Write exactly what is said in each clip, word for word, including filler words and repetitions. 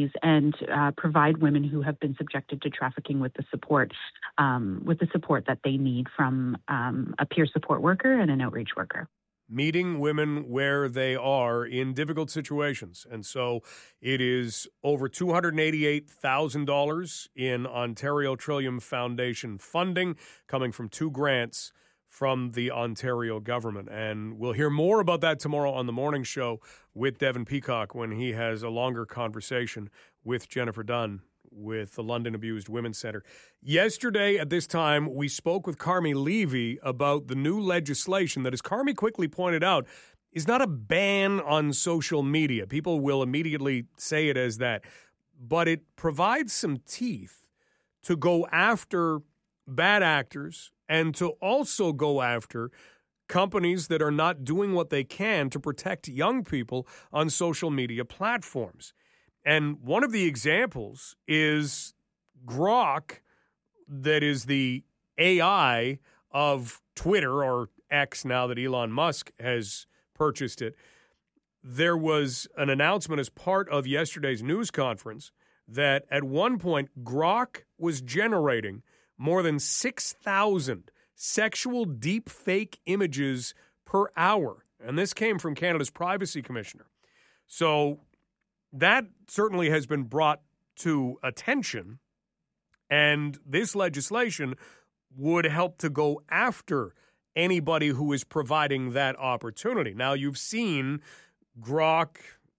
communities and uh, provide women who have been subjected to trafficking with the support, um, with the support that they need from um, a peer support worker and an outreach worker. Meeting women where they are in difficult situations. And so it is over two hundred eighty-eight thousand dollars in Ontario Trillium Foundation funding coming from two grants from the Ontario government. And we'll hear more about that tomorrow on the morning show with Devin Peacock when he has a longer conversation with Jennifer Dunn with the London Abused Women's Centre. Yesterday at this time, we spoke with Carmi Levy about the new legislation that, as Carmi quickly pointed out, is not a ban on social media. People will immediately say it as that. But it provides some teeth to go after bad actors and to also go after companies that are not doing what they can to protect young people on social media platforms. And one of the examples is Grok, that is the A I of Twitter, or X now that Elon Musk has purchased it. There was an announcement as part of yesterday's news conference that at one point Grok was generating more than six thousand sexual deep fake images per hour. And this came from Canada's Privacy Commissioner. So that certainly has been brought to attention, and this legislation would help to go after anybody who is providing that opportunity. Now, you've seen Grok,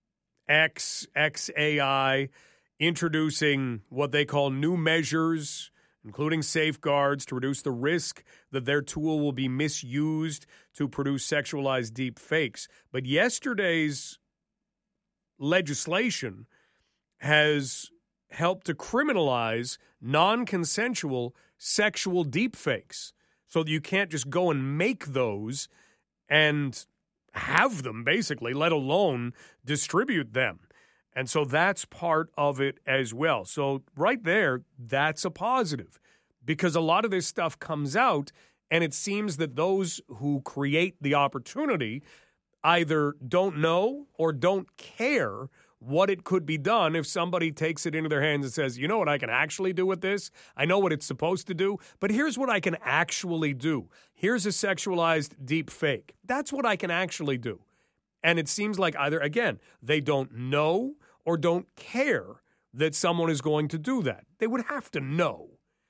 X, X A I introducing what they call new measures, including safeguards to reduce the risk that their tool will be misused to produce sexualized deep fakes. But yesterday's legislation has helped to criminalize non-consensual sexual deepfakes so that you can't just go and make those and have them, basically, let alone distribute them. And so that's part of it as well. So right there, that's a positive, because a lot of this stuff comes out and it seems that those who create the opportunity either don't know or don't care what it could be done if somebody takes it into their hands and says, you know what I can actually do with this? I know what it's supposed to do, but here's what I can actually do. Here's a sexualized deep fake. That's what I can actually do. And it seems like either, again, they don't know or don't care that someone is going to do that. They would have to know.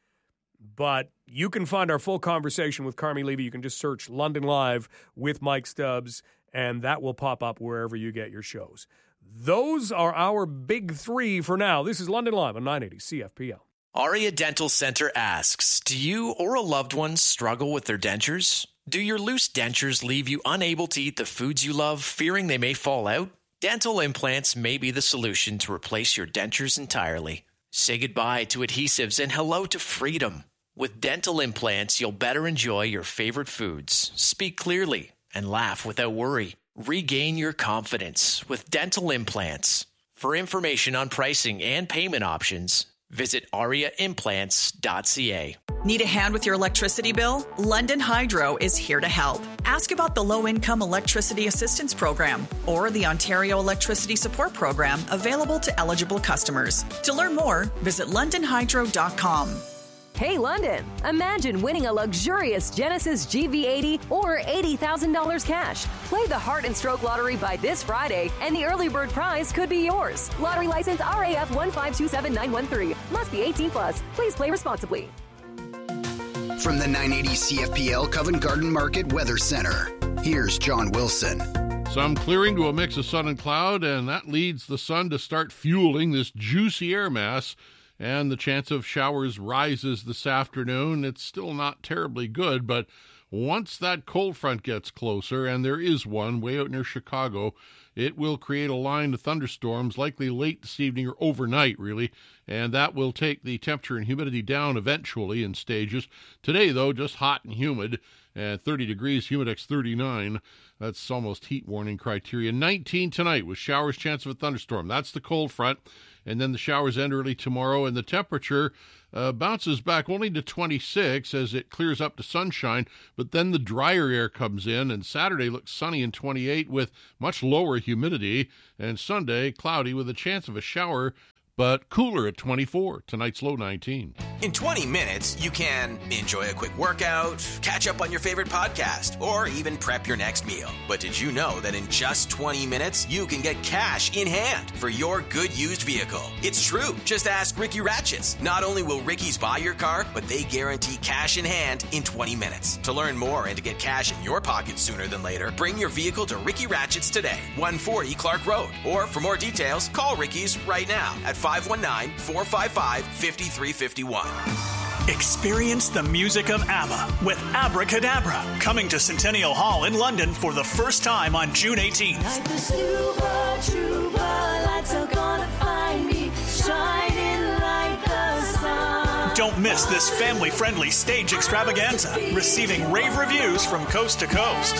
But you can find our full conversation with Carmi Levy. You can just search London Live with Mike Stubbs, and that will pop up wherever you get your shows. Those are our big three for now. This is London Live on nine eighty C F P L. Aria Dental Center asks, do you or a loved one struggle with their dentures? Do your loose dentures leave you unable to eat the foods you love, fearing they may fall out? Dental implants may be the solution to replace your dentures entirely. Say goodbye to adhesives and hello to freedom. With dental implants, you'll better enjoy your favorite foods, speak clearly, and laugh without worry. Regain your confidence with dental implants. For information on pricing and payment options, visit aria implants dot c a. Need a hand with your electricity bill? London Hydro is here to help. Ask about the Low-Income Electricity Assistance Program or the Ontario Electricity Support Program available to eligible customers. To learn more, visit london hydro dot com. Hey, London, imagine winning a luxurious Genesis G V eighty or eighty thousand dollars cash. Play the Heart and Stroke Lottery by this Friday, and the early bird prize could be yours. Lottery license R A F one five two seven nine one three. Must be eighteen plus. Please play responsibly. From the nine eighty C F P L Covent Garden Market Weather Center, here's John Wilson. Some clearing to a mix of sun and cloud, and that leads the sun to start fueling this juicy air mass. And the chance of showers rises this afternoon. It's still not terribly good, but once that cold front gets closer, and there is one way out near Chicago, it will create a line of thunderstorms, likely late this evening or overnight, really, and that will take the temperature and humidity down eventually in stages. Today, though, just hot and humid, and thirty degrees, humidex thirty-nine. That's almost heat warning criteria. nineteen tonight with showers, chance of a thunderstorm. That's the cold front. And then the showers end early tomorrow, and the temperature uh, bounces back only to twenty-six as it clears up to sunshine, but then the drier air comes in, and Saturday looks sunny and twenty-eight with much lower humidity, and Sunday cloudy with a chance of a shower but cooler at twenty-four. Tonight's low nineteen. In twenty minutes, you can enjoy a quick workout, catch up on your favorite podcast, or even prep your next meal. But did you know that in just twenty minutes, you can get cash in hand for your good used vehicle? It's true. Just ask Ricky Ratchets. Not only will Ricky's buy your car, but they guarantee cash in hand in twenty minutes. To learn more and to get cash in your pocket sooner than later, bring your vehicle to Ricky Ratchets today, one forty Clark Road. Or for more details, call Ricky's right now at five one nine, four five five, five three five one. Experience the music of ABBA with Abracadabra, coming to Centennial Hall in London for the first time on June eighteenth. Like the super trooper, lights are gonna find me, shining like the sun. Don't miss this family-friendly stage extravaganza, receiving rave reviews from coast to coast.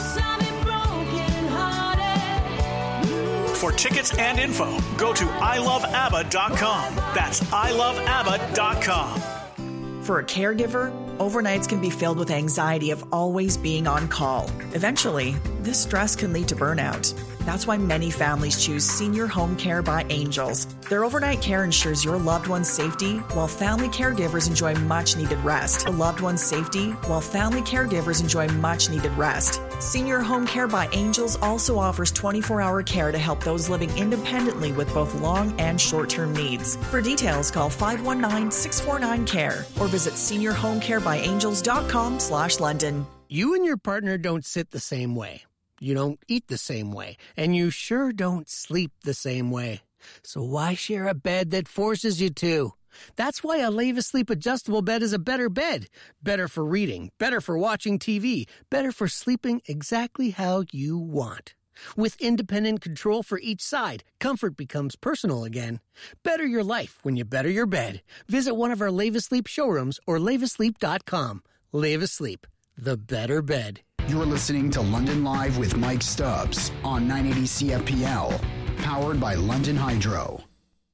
For tickets and info, go to I love abba dot com. That's I love abba dot com. For a caregiver, overnights can be filled with anxiety of always being on call. Eventually, this stress can lead to burnout. That's why many families choose Senior Home Care by Angels. Their overnight care ensures your loved one's safety, while family caregivers enjoy much-needed rest. A loved one's safety, while family caregivers enjoy much-needed rest. Senior Home Care by Angels also offers twenty-four hour care to help those living independently with both long and short-term needs. For details, call five one nine, six four nine, C A R E or visit senior home care by angels dot com slash London. You and your partner don't sit the same way. You don't eat the same way, and you sure don't sleep the same way. So why share a bed that forces you to? That's why a Leva Sleep adjustable bed is a better bed. Better for reading, better for watching T V, better for sleeping exactly how you want. With independent control for each side, comfort becomes personal again. Better your life when you better your bed. Visit one of our Leva Sleep showrooms or leva sleep dot com. Leva Sleep, the better bed. You're listening to London Live with Mike Stubbs on nine eighty C F P L, powered by London Hydro.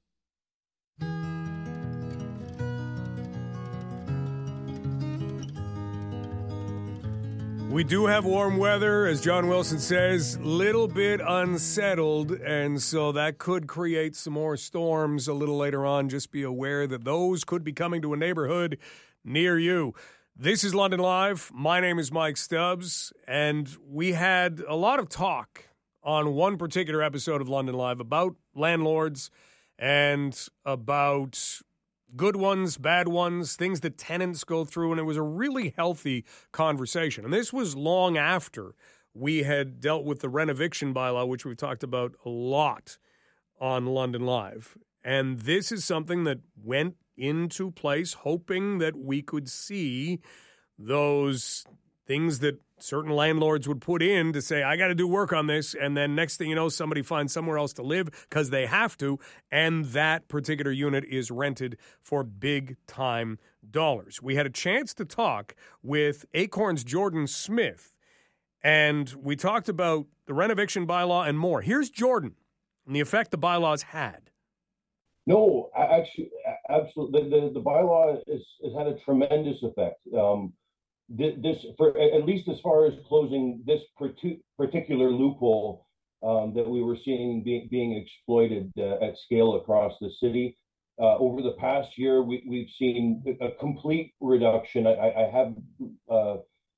We do have warm weather, as John Wilson says, little bit unsettled, and so that could create some more storms a little later on. Just be aware that those could be coming to a neighborhood near you. This is London Live. My name is Mike Stubbs, and we had a lot of talk on one particular episode of London Live about landlords and about good ones, bad ones, things that tenants go through, and it was a really healthy conversation. And this was long after we had dealt with the renoviction bylaw, which we've talked about a lot on London Live. And this is something that went into place, hoping that we could see those things that certain landlords would put in to say, I got to do work on this, and then next thing you know, somebody finds somewhere else to live because they have to, and that particular unit is rented for big-time dollars. We had a chance to talk with Acorn's Jordan Smith, and we talked about the renovation bylaw and more. Here's Jordan and the effect the bylaws had. No, actually, absolutely. The, the, the bylaw is, has had a tremendous effect. Um, this, for at least as far as closing this particular loophole um, that we were seeing be, being exploited uh, at scale across the city. Uh, over the past year, we, we've seen a complete reduction. I, I have, uh,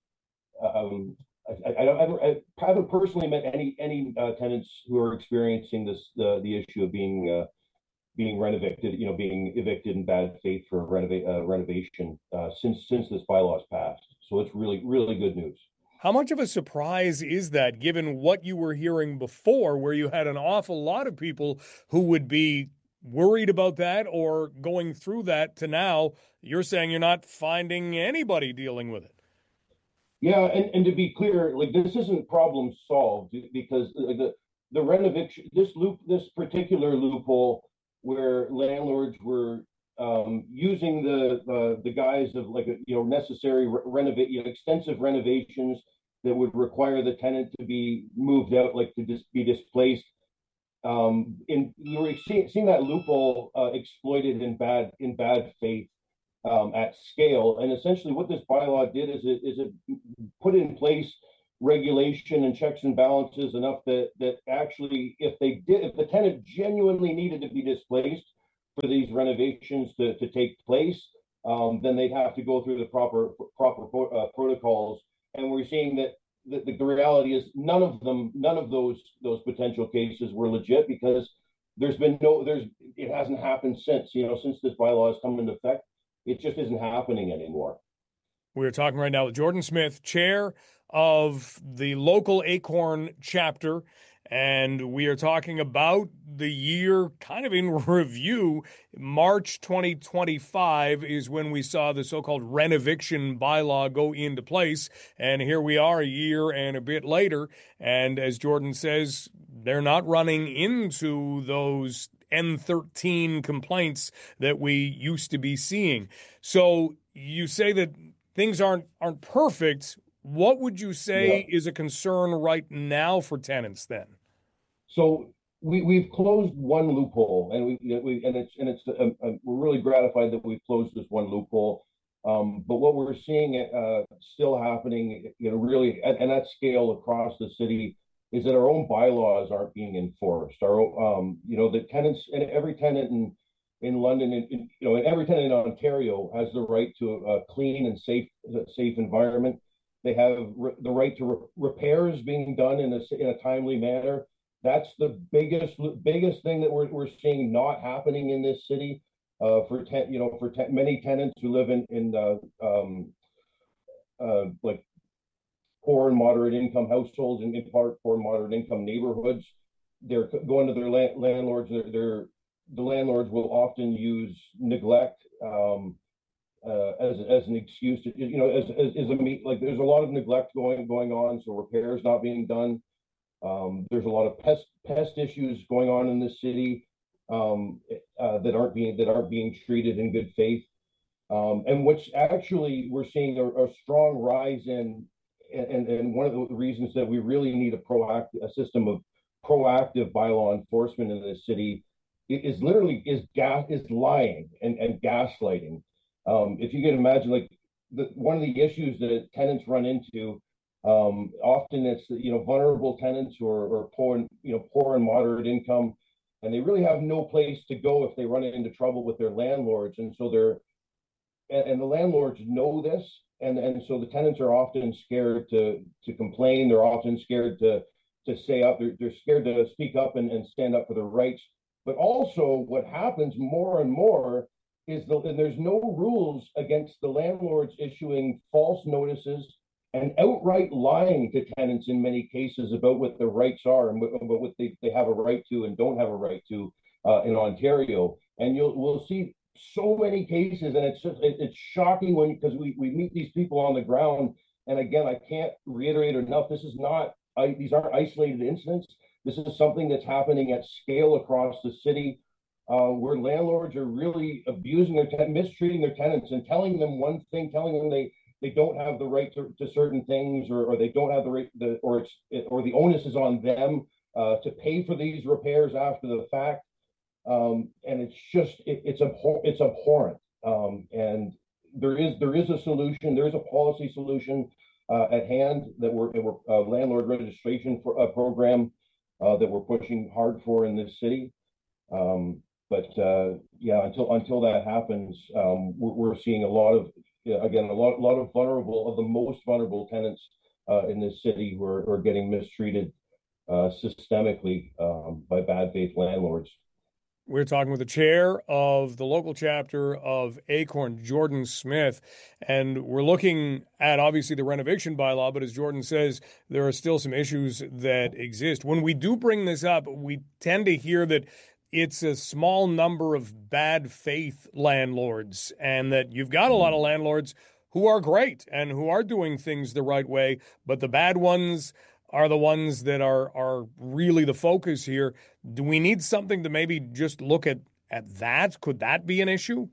um, I, I, don't, I haven't personally met any any uh, tenants who are experiencing this the the issue of being uh, being renovated, you know, being evicted in bad faith for renova- uh, renovation uh, since since this bylaw is passed. So it's really, really good news. How much of a surprise is that, given what you were hearing before, where you had an awful lot of people who would be worried about that or going through that, to now you're saying you're not finding anybody dealing with it? Yeah, and, and to be clear, like, this isn't problem solved, because the the, the renovation, this loop, this particular loophole, where landlords were um, using the, the the guise of, like, a, you know, necessary re- renovate, you know, extensive renovations that would require the tenant to be moved out, like to just be displaced. Um, in you were seeing, seeing that loophole uh, exploited in bad in bad faith um, at scale. And essentially, what this bylaw did is it is it put in place regulation and checks and balances enough that that actually, if they did, if the tenant genuinely needed to be displaced, for these renovations to, to take place, um, then they'd have to go through the proper proper uh, protocols. And we're seeing that the, the reality is none of them, none of those those potential cases were legit, because there's been no, there's it hasn't happened since, you know, since this bylaw has come into effect. It just isn't happening anymore. We're talking right now with Jordan Smith, chair of the local Acorn chapter, and we are talking about the year kind of in review. March twenty twenty-five is when we saw the so-called renoviction bylaw go into place, and here we are a year and a bit later, and as Jordan says, they're not running into those N thirteen complaints that we used to be seeing. So you say that things aren't aren't perfect. What would you say yeah. is a concern right now for tenants then? So we we've closed one loophole, and we, we and it's and it's uh, uh, we're really gratified that we've closed this one loophole. Um, but what we're seeing uh, still happening, you know, really at, and at scale across the city, is that our own bylaws aren't being enforced. Our, um, you know, the tenants, and every tenant in in London, and you know, and every tenant in Ontario has the right to a clean and safe safe environment. They have re- the right to re- repairs being done in a in a timely manner. That's the biggest biggest thing that we're we're seeing not happening in this city. Uh, for ten, you know, for ten, many tenants who live in in uh, um, uh, like poor and moderate income households, and in part poor and moderate income neighborhoods, they're going to their la- landlords. They're, they're the landlords will often use neglect um, uh, as as an excuse to, you know, as as, as a meet like there's a lot of neglect going going on, so repairs not being done. Um, there's a lot of pest pest issues going on in this city um, uh, that aren't being that aren't being treated in good faith, um, and which actually we're seeing a, a strong rise in. And, and one of the reasons that we really need a proactive a system of proactive bylaw enforcement in this city is literally is gas is lying and, and gaslighting. Um, if you can imagine, like the, one of the issues that tenants run into, um, often it's you know vulnerable tenants who are, or poor and you know poor and moderate income, and they really have no place to go if they run into trouble with their landlords, and so they're and, and the landlords know this. And and so the tenants are often scared to to complain. They're often scared to to say up. They're, they're scared to speak up and, and stand up for their rights. But also, what happens more and more is the, and there's no rules against the landlords issuing false notices and outright lying to tenants in many cases about what their rights are and what, about what they, they have a right to and don't have a right to uh, in Ontario. And you'll we'll see so many cases, and it's just it, it's shocking when because we, we meet these people on the ground, and again I can't reiterate enough, this is not I, these aren't isolated incidents. This is something that's happening at scale across the city, uh, where landlords are really abusing their ten- mistreating their tenants and telling them one thing, telling them they they don't have the right to, to certain things, or, or they don't have the right the or it's it, or the onus is on them uh, to pay for these repairs after the fact. Um, and it's just it, it's abhor- it's abhorrent. Um, and there is there is a solution. There is a policy solution uh, at hand that we're, we're uh, landlord registration for a program uh, that we're pushing hard for in this city. Um, but uh, yeah, until until that happens, um, we're, we're seeing a lot of yeah, again a lot lot of vulnerable of the most vulnerable tenants uh, in this city who are, who are getting mistreated uh, systemically um, by bad faith landlords. We're talking with the chair of the local chapter of Acorn, Jordan Smith, and we're looking at obviously the renovation bylaw, but as Jordan says, there are still some issues that exist. When we do bring this up, we tend to hear that it's a small number of bad faith landlords, and that you've got a lot of landlords who are great and who are doing things the right way, but the bad ones are the ones that are are really the focus here. Do we need something to maybe just look at, at that? Could that be an issue?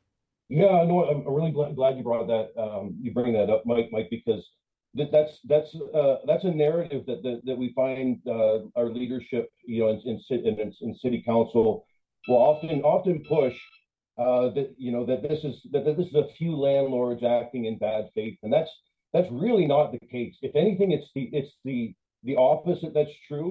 Yeah, no, I'm really glad, glad you brought that. Um, you bring that up, Mike, Mike, because that, that's that's uh, that's a narrative that that, that we find uh, our leadership, you know, in in, in, in city council will often often push uh, that you know that this is that, that this is a few landlords acting in bad faith, and that's. That's really not the case. If anything, it's the it's the the opposite that's true.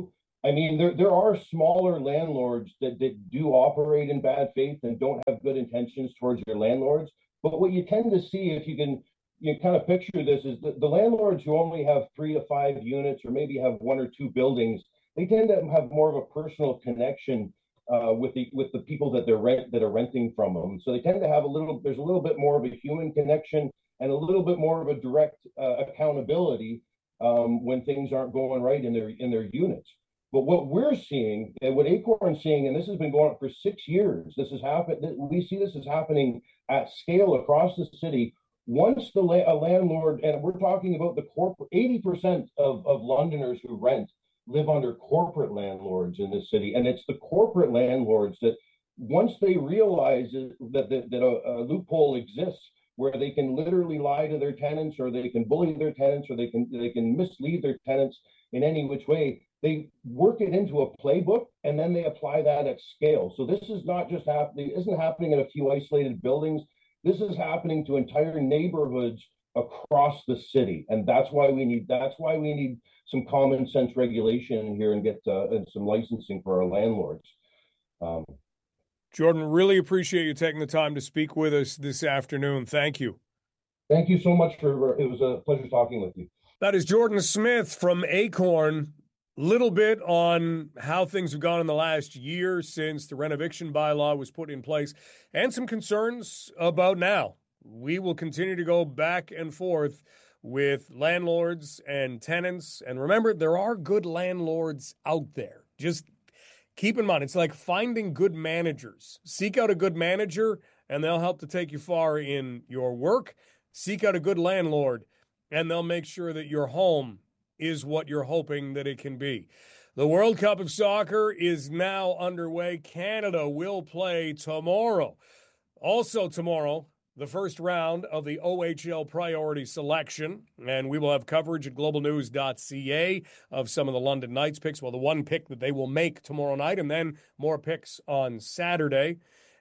I mean, there there are smaller landlords that, that do operate in bad faith and don't have good intentions towards your landlords. But what you tend to see, if you can you kind of picture this, is that the landlords who only have three to five units or maybe have one or two buildings, they tend to have more of a personal connection uh, with the with the people that they're rent that are renting from them. So they tend to have a little. There's a little bit more of a human connection and a little bit more of a direct uh, accountability um, when things aren't going right in their in their units. But what we're seeing, and what Acorn's seeing, and this has been going on for six years, this has happened, we see this is happening at scale across the city. Once the la- a landlord, and we're talking about the corporate, eighty percent of, of Londoners who rent live under corporate landlords in this city. And it's the corporate landlords that once they realize that, that, that a, a loophole exists where they can literally lie to their tenants, or they can bully their tenants, or they can they can mislead their tenants in any which way, they work it into a playbook and then they apply that at scale. So this is not just happening, isn't happening in a few isolated buildings. This is happening to entire neighborhoods across the city. And that's why we need, that's why we need some common sense regulation in here and get uh, and some licensing for our landlords. Um, Jordan, really appreciate you taking the time to speak with us this afternoon. Thank you. Thank you so much for, it was a pleasure talking with you. That is Jordan Smith from Acorn. Little bit on how things have gone in the last year since the renoviction bylaw was put in place, and some concerns about now. We will continue to go back and forth with landlords and tenants. And remember, there are good landlords out there. Just keep in mind, it's like finding good managers. Seek out a good manager, and they'll help to take you far in your work. Seek out a good landlord, and they'll make sure that your home is what you're hoping that it can be. The World Cup of Soccer is now underway. Canada will play tomorrow. Also tomorrow, the first round of the O H L priority selection, and we will have coverage at global news dot c a of some of the London Knights picks. Well, the one pick that they will make tomorrow night, and then more picks on Saturday.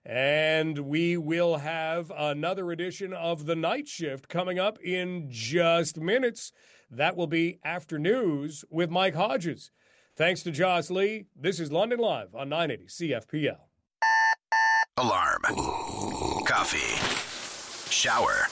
And we will have another edition of The Night Shift coming up in just minutes. That will be after news with Mike Hodges. Thanks to Joss Lee. This is London Live on nine eighty C F P L. Alarm. Coffee. Shower.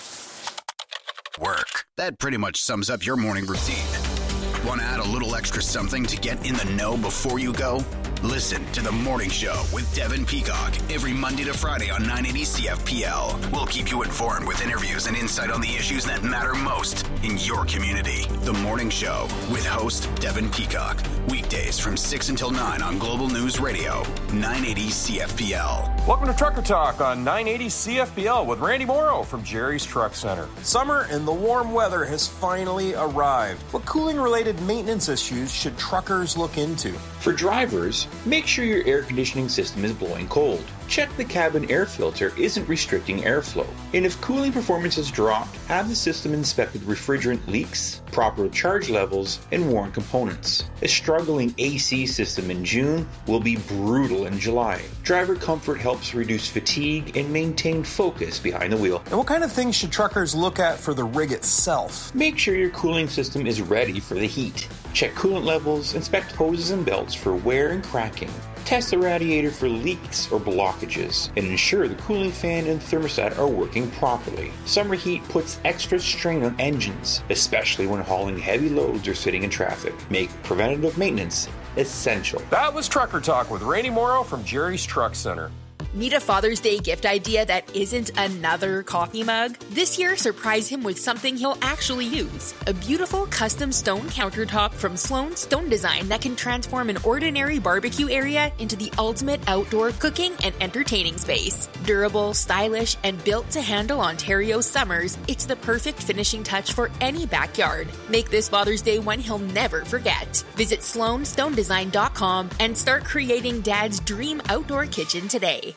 Work. That pretty much sums up your morning routine. Want to add a little extra something to get in the know before you go? Listen to The Morning Show with Devin Peacock every Monday to Friday on nine eighty C F P L. We'll keep you informed with interviews and insight on the issues that matter most in your community. The Morning Show with host Devin Peacock. Weekdays from six until nine on Global News Radio, nine eighty C F P L. Welcome to Trucker Talk on nine eighty C F P L with Randy Morrow from Jerry's Truck Center. Summer and the warm weather has finally arrived. What cooling-related maintenance issues should truckers look into? For drivers, make sure your air conditioning system is blowing cold. Check the cabin air filter isn't restricting airflow. And if cooling performance has dropped, have the system inspected refrigerant leaks, proper charge levels, and worn components. A struggling A C system in June will be brutal in July. Driver comfort helps reduce fatigue and maintain focus behind the wheel. And what kind of things should truckers look at for the rig itself? Make sure your cooling system is ready for the heat. Check coolant levels, inspect hoses and belts for wear and cracking. Test the radiator for leaks or blockages, and ensure the cooling fan and thermostat are working properly. Summer heat puts extra strain on engines, especially when hauling heavy loads or sitting in traffic. Make preventative maintenance essential. That was Trucker Talk with Randy Morrow from Jerry's Truck Center. Need a Father's Day gift idea that isn't another coffee mug? This year, surprise him with something he'll actually use. A beautiful custom stone countertop from Sloan Stone Design that can transform an ordinary barbecue area into the ultimate outdoor cooking and entertaining space. Durable, stylish, and built to handle Ontario's summers, it's the perfect finishing touch for any backyard. Make this Father's Day one he'll never forget. Visit sloan stone design dot com and start creating Dad's dream outdoor kitchen today.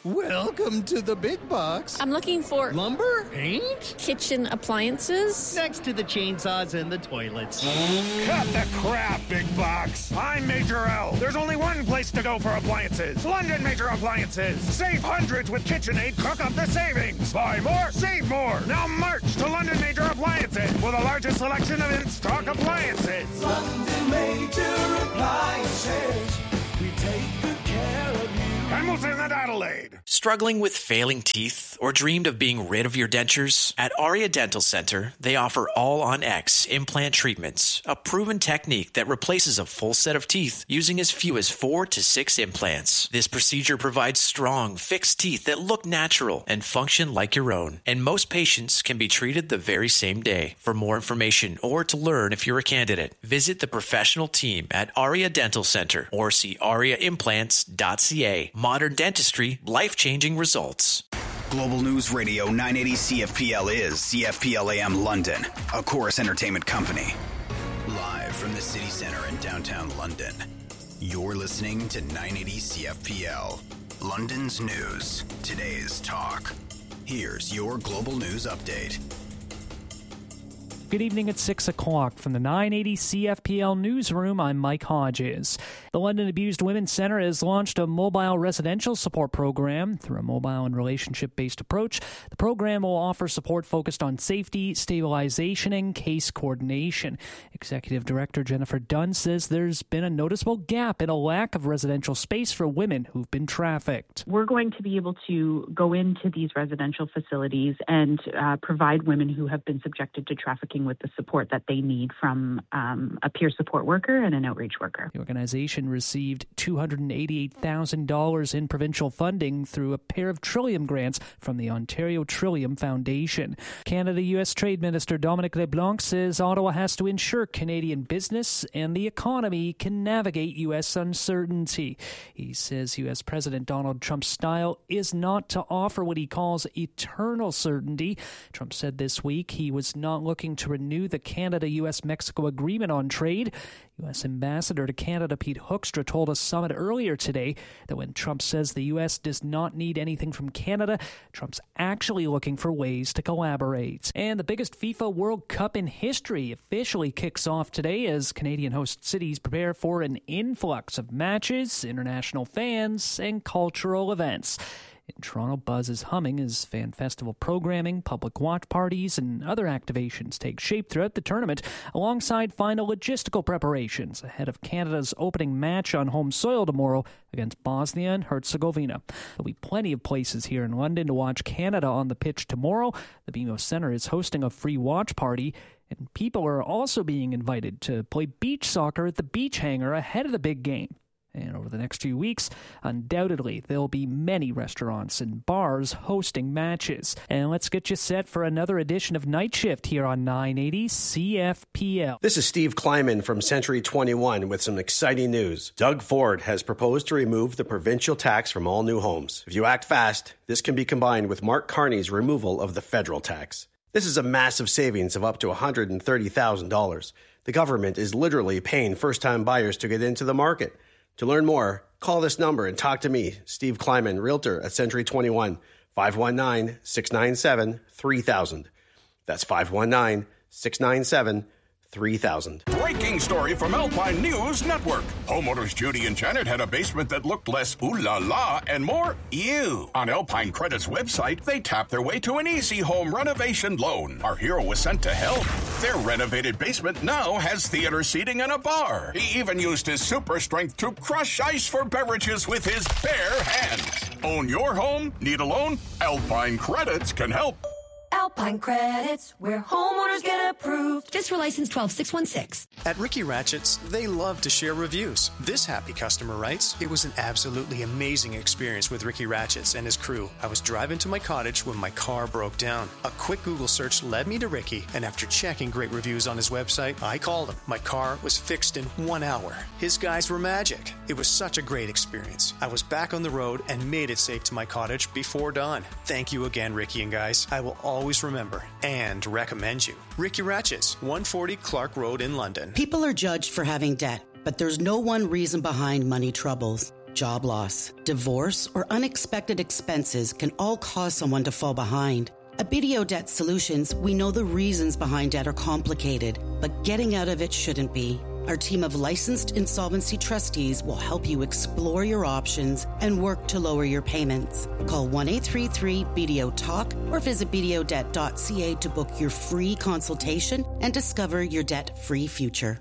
Welcome to the big box. I'm looking for lumber, paint, kitchen appliances. Next to the chainsaws and the toilets. Cut the crap, big box. I'm Major L. There's only one place to go for appliances. London Major Appliances. Save hundreds with KitchenAid. Cook up the savings. Buy more, save more. Now march to London Major Appliances for the largest selection of in-stock appliances. London Major Appliances. We take good care of you. Hamilton and Adelaide. Struggling with failing teeth or dreamed of being rid of your dentures? At Aria Dental Center, they offer All-on-X implant treatments, a proven technique that replaces a full set of teeth using as few as four to six implants. This procedure provides strong, fixed teeth that look natural and function like your own. And most patients can be treated the very same day. For more information or to learn if you're a candidate, visit the professional team at Aria Dental Center or see aria implants dot c a. Modern dentistry, life-changing results. Global News Radio nine eighty C F P L is C F P L A M London, a Chorus Entertainment company. Live from the city center in downtown London, you're listening to nine eighty C F P L, London's news, today's talk. Here's your Global News Update. Good evening at six o'clock. From the nine eighty C F P L newsroom, I'm Mike Hodges. The London Abused Women's Centre has launched a mobile residential support program. Through a mobile and relationship-based approach, the program will offer support focused on safety, stabilization, and case coordination. Executive Director Jennifer Dunn says there's been a noticeable gap in a lack of residential space for women who've been trafficked. We're going to be able to go into these residential facilities and uh, provide women who have been subjected to trafficking with the support that they need from um, a peer support worker and an outreach worker. The organization received two hundred eighty-eight thousand dollars in provincial funding through a pair of Trillium grants from the Ontario Trillium Foundation. Canada-U S Trade Minister Dominic LeBlanc says Ottawa has to ensure Canadian business and the economy can navigate U S uncertainty. He says U S President Donald Trump's style is not to offer what he calls eternal certainty. Trump said this week he was not looking to renew the Canada-U S Mexico agreement on trade. U S Ambassador to Canada Pete Hoekstra told a summit earlier today that when Trump says the U S does not need anything from Canada, Trump's actually looking for ways to collaborate. And the biggest FIFA World Cup in history officially kicks off today as Canadian host cities prepare for an influx of matches, international fans, and cultural events. In Toronto, buzz is humming as fan festival programming, public watch parties, and other activations take shape throughout the tournament, alongside final logistical preparations ahead of Canada's opening match on home soil tomorrow against Bosnia and Herzegovina. There'll be plenty of places here in London to watch Canada on the pitch tomorrow. The B M O Centre is hosting a free watch party, and people are also being invited to play beach soccer at the beach hangar ahead of the big game. And over the next few weeks, undoubtedly, there'll be many restaurants and bars hosting matches. And let's get you set for another edition of Night Shift here on nine eighty C F P L. This is Steve Kleiman from Century twenty-one with some exciting news. Doug Ford has proposed to remove the provincial tax from all new homes. If you act fast, this can be combined with Mark Carney's removal of the federal tax. This is a massive savings of up to one hundred thirty thousand dollars. The government is literally paying first-time buyers to get into the market. To learn more, call this number and talk to me, Steve Kleiman, Realtor at Century twenty-one, five one nine, six nine seven, three thousand. That's five one nine, six nine seven, three thousand. Breaking story from Alpine News Network. Homeowners Judy and Janet had a basement that looked less ooh la la and more ew. On Alpine Credit's website, they tapped their way to an easy home renovation loan. Our hero was sent to help. Their renovated basement now has theater seating and a bar. He even used his super strength to crush ice for beverages with his bare hands. Own your home? Need a loan? Alpine Credits can help. Alpine Credits, where homeowners get approved. Fiscal license twelve six one six. At Ricky Ratchett's, they love to share reviews. This happy customer writes, "It was an absolutely amazing experience with Ricky Ratchett's and his crew. I was driving to my cottage when my car broke down. A quick Google search led me to Ricky, and after checking great reviews on his website, I called him. My car was fixed in one hour. His guys were magic. It was such a great experience. I was back on the road and made it safe to my cottage before dawn. Thank you again, Ricky and guys. I will always remember and recommend you. Ricky Ratchett's, one forty Clark Road in London." People are judged for having debt, but there's no one reason behind money troubles. Job loss, divorce, or unexpected expenses can all cause someone to fall behind. At B D O Debt Solutions, we know the reasons behind debt are complicated, but getting out of it shouldn't be. Our team of licensed insolvency trustees will help you explore your options and work to lower your payments. Call one eight three three B D O talk or visit b d o debt dot c a to book your free consultation and discover your debt-free future.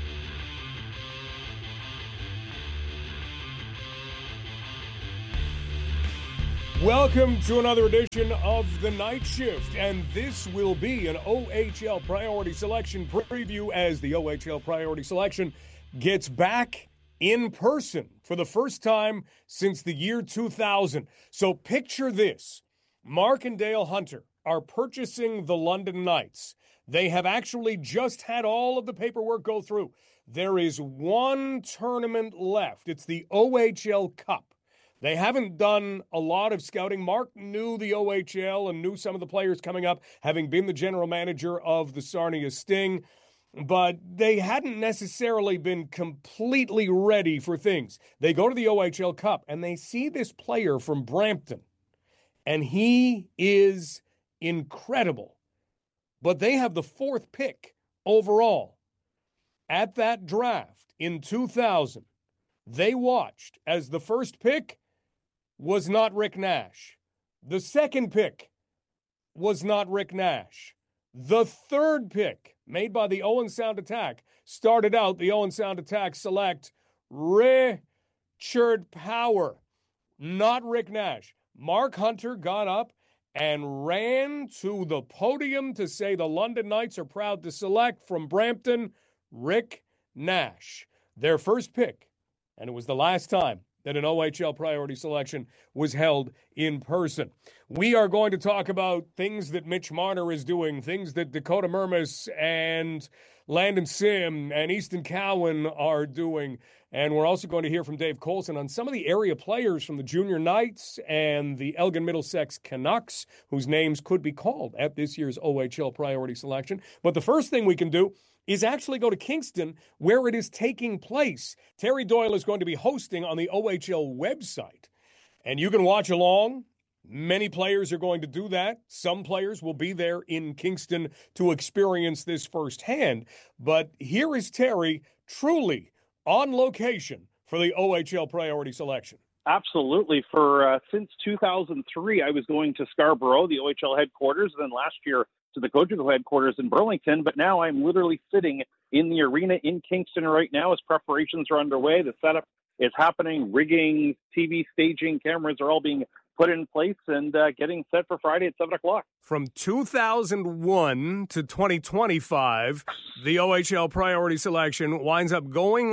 Welcome to another edition of The Night Shift, and this will be an O H L Priority Selection preview as the O H L Priority Selection gets back in person for the first time since the year two thousand. So picture this. Mark and Dale Hunter are purchasing the London Knights. They have actually just had all of the paperwork go through. There is one tournament left. It's the O H L Cup. They haven't done a lot of scouting. Mark knew the O H L and knew some of the players coming up, having been the general manager of the Sarnia Sting, but they hadn't necessarily been completely ready for things. They go to the O H L Cup, and they see this player from Brampton, and he is incredible. But they have the fourth pick overall. At that draft in two thousand, they watched as the first pick was not Rick Nash. The second pick was not Rick Nash. The third pick, made by the Owen Sound Attack, started out the Owen Sound Attack select Richard Power, not Rick Nash. Mark Hunter got up and ran to the podium to say the London Knights are proud to select from Brampton Rick Nash, their first pick. And it was the last time that an O H L priority selection was held in person. We are going to talk about things that Mitch Marner is doing, things that Dakota Mermis and Landon Sim and Easton Cowan are doing. And we're also going to hear from Dave Colson on some of the area players from the Junior Knights and the Elgin Middlesex Canucks, whose names could be called at this year's O H L priority selection. But the first thing we can do is actually go to Kingston, where it is taking place. Terry Doyle is going to be hosting on the O H L website, and you can watch along. Many players are going to do that. Some players will be there in Kingston to experience this firsthand. But here is Terry, truly on location for the O H L priority selection. Absolutely. For uh, since two thousand three, I was going to Scarborough, the O H L headquarters, and then last year to the Cogeco headquarters in Burlington. But now I'm literally sitting in the arena in Kingston right now as preparations are underway. The setup is happening. Rigging, T V staging, cameras are all being put in place and uh, getting set for Friday at seven o'clock. From two thousand one to twenty twenty-five, the O H L priority selection winds up going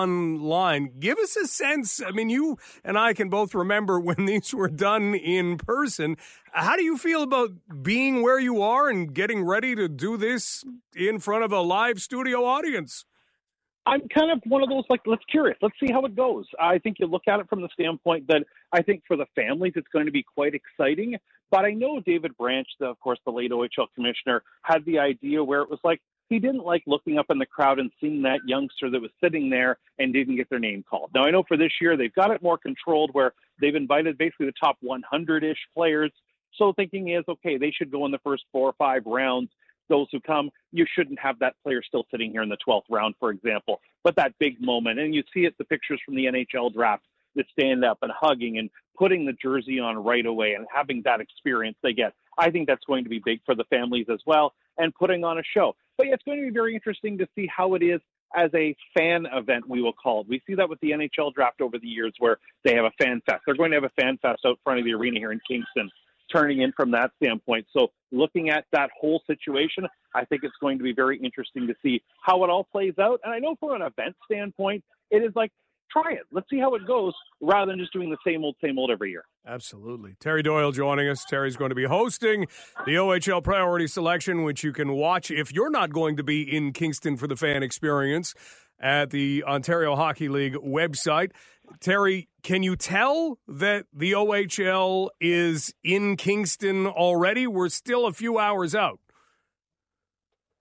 online. Give us a sense. I mean, you and I can both remember when these were done in person. How do you feel about being where you are and getting ready to do this in front of a live studio audience? I'm kind of one of those, like, let's curious. Let's see how it goes. I think you look at it from the standpoint that I think for the families it's going to be quite exciting. But I know David Branch, the, of course, the late O H L commissioner, had the idea where it was like he didn't like looking up in the crowd and seeing that youngster that was sitting there and didn't get their name called. Now, I know for this year they've got it more controlled where they've invited basically the top one hundred-ish players. So thinking is, okay, they should go in the first four or five rounds. Those who come, you shouldn't have that player still sitting here in the twelfth round, for example. But that big moment, and you see it, the pictures from the N H L draft that stand up and hugging and putting the jersey on right away and having that experience they get. I think that's going to be big for the families as well and putting on a show. But yeah, it's going to be very interesting to see how it is as a fan event, we will call it. We see that with the N H L draft over the years where they have a fan fest. They're going to have a fan fest out front of the arena here in Kingston, turning in from that standpoint. So looking at that whole situation, I think it's going to be very interesting to see how it all plays out. And I know from an event standpoint, it is like, try it. Let's see how it goes rather than just doing the same old, same old every year. Absolutely. Terry Doyle joining us. Terry's going to be hosting the O H L Priority Selection, which you can watch if you're not going to be in Kingston for the fan experience at the Ontario Hockey League website. Terry, can you tell that the O H L is in Kingston already? We're still a few hours out.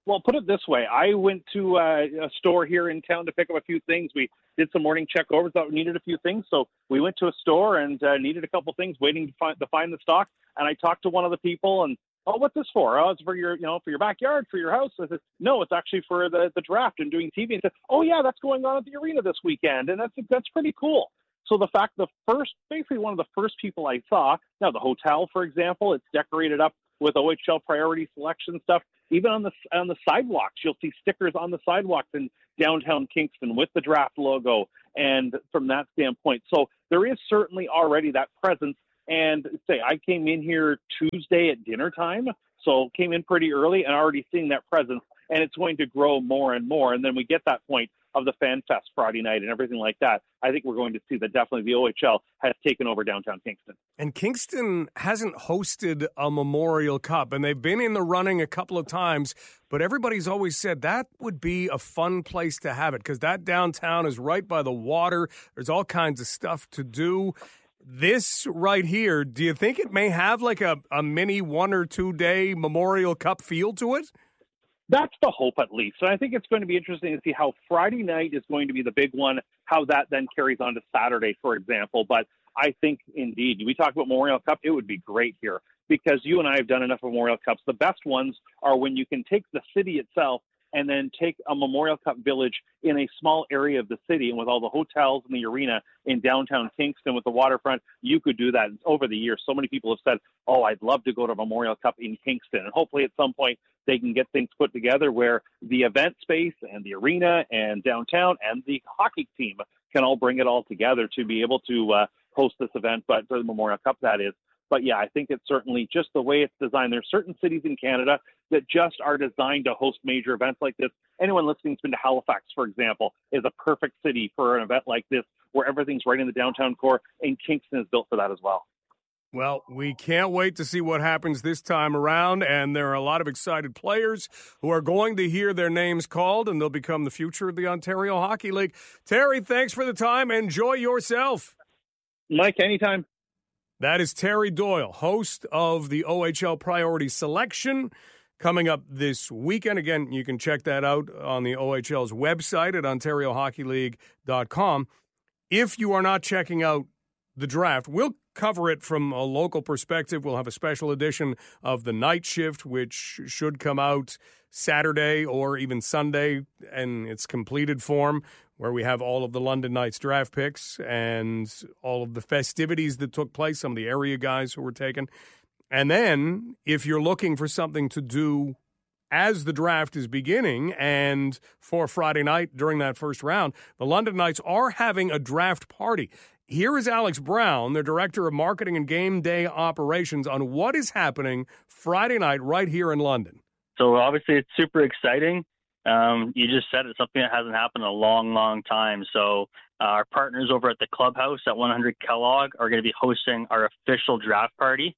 Well, put it this way. I went to uh, a store here in town to pick up a few things. We did some morning check-overs, thought we needed a few things. So we went to a store and uh, needed a couple things, waiting to find, to find the stock. And I talked to one of the people and, oh, what's this for? Oh, it's for your, you know, for your backyard, for your house. I said, no, it's actually for the, the draft and doing T V. And said, oh, yeah, that's going on at the arena this weekend. And that's that's pretty cool. So the fact the first, basically one of the first people I saw, now the hotel, for example, it's decorated up with O H L priority selection stuff. Even on the on the sidewalks, you'll see stickers on the sidewalks in downtown Kingston with the draft logo. And from that standpoint, so there is certainly already that presence. And say I came in here Tuesday at dinner time, so came in pretty early and already seeing that presence. And it's going to grow more and more. And then we get that point of the Fan Fest Friday night and everything like that. I think we're going to see that definitely the O H L has taken over downtown Kingston. And Kingston hasn't hosted a Memorial Cup, and they've been in the running a couple of times, but everybody's always said that would be a fun place to have it because that downtown is right by the water. There's all kinds of stuff to do. This right here, do you think it may have like a, a mini one or two day Memorial Cup feel to it? That's the hope, at least. And I think it's going to be interesting to see how Friday night is going to be the big one, how that then carries on to Saturday, for example. But I think, indeed, we talk about Memorial Cup, it would be great here because you and I have done enough Memorial Cups. The best ones are when you can take the city itself and then take a Memorial Cup village in a small area of the city. And with all the hotels and the arena in downtown Kingston with the waterfront, you could do that. Over the years, so many people have said, oh, I'd love to go to Memorial Cup in Kingston. And hopefully at some point they can get things put together where the event space and the arena and downtown and the hockey team can all bring it all together to be able to uh, host this event, but for the Memorial Cup, that is. But yeah, I think it's certainly just the way it's designed. There's certain cities in Canada that just are designed to host major events like this. Anyone listening who's been to Halifax, for example, is a perfect city for an event like this where everything's right in the downtown core, and Kingston is built for that as well. Well, we can't wait to see what happens this time around, and there are a lot of excited players who are going to hear their names called, and they'll become the future of the Ontario Hockey League. Terry, thanks for the time. Enjoy yourself. Mike, anytime. That is Terry Doyle, host of the O H L Priority Selection, coming up this weekend. Again, you can check that out on the O H L's website at ontario hockey league dot com. If you are not checking out the draft, we'll cover it from a local perspective. We'll have a special edition of The Night Shift, which should come out Saturday or even Sunday in its completed form, where we have all of the London Knights draft picks and all of the festivities that took place, some of the area guys who were taken. And then if you're looking for something to do as the draft is beginning and for Friday night during that first round, the London Knights are having a draft party. Here is Alex Brown, the Director of Marketing and Game Day Operations, on what is happening Friday night right here in London. So obviously it's super exciting. Um, you just said it's something that hasn't happened in a long, long time. So uh, our partners over at the clubhouse at one hundred Kellogg are going to be hosting our official draft party.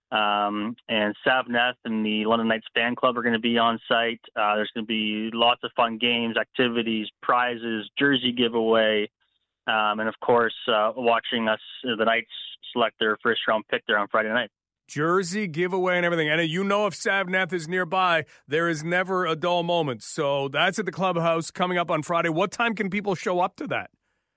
Um, and Savneth and the London Knights fan club are going to be on site. Uh, there's going to be lots of fun games, activities, prizes, jersey giveaway. Um, and of course, uh, watching us, the Knights select their first round pick there on Friday night. Jersey giveaway and everything. And you know if Savneth is nearby, there is never a dull moment. So that's at the clubhouse coming up on Friday. What time can people show up to that?